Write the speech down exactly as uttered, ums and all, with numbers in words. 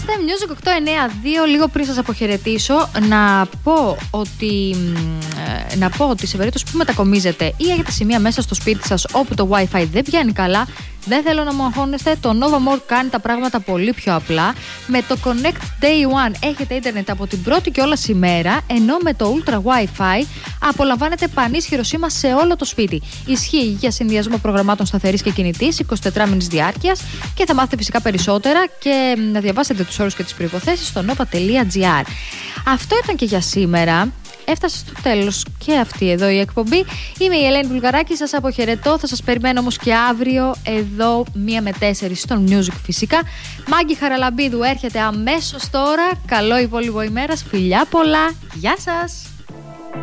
Είμαστε Music οκτώ εννιά δύο. Λίγο πριν σας αποχαιρετήσω, να πω ότι, να πω ότι σε περίπτωση που μετακομίζετε ή έχετε σημεία μέσα στο σπίτι σας όπου το Wi-Fi δεν πιάνει καλά, δεν θέλω να μου αγχώνεστε, το Nova More κάνει τα πράγματα πολύ πιο απλά. Με το Connect Day One έχετε ίντερνετ από την πρώτη κιόλας ημέρα, ενώ με το Ultra Wi-Fi απολαμβάνετε πανίσχυρο σήμα σε όλο το σπίτι. Ισχύει για συνδυασμό προγραμμάτων σταθερής και κινητής εικοσιτετράμινης διάρκειας και θα μάθετε φυσικά περισσότερα και να διαβάσετε τους όρους και τις προϋποθέσεις στο nova τελεία gr. Αυτό ήταν και για σήμερα. Έφτασε στο τέλος και αυτή εδώ η εκπομπή. Είμαι η Ελένη Βουλγαράκη, σας αποχαιρετώ. Θα σας περιμένω όμως και αύριο εδώ μία με τέσσερις στον Music φυσικά. Μάγκη Χαραλαμπίδου έρχεται αμέσως τώρα. Καλό υπόλοιπο ημέρας. Φιλιά πολλά. Γεια σας.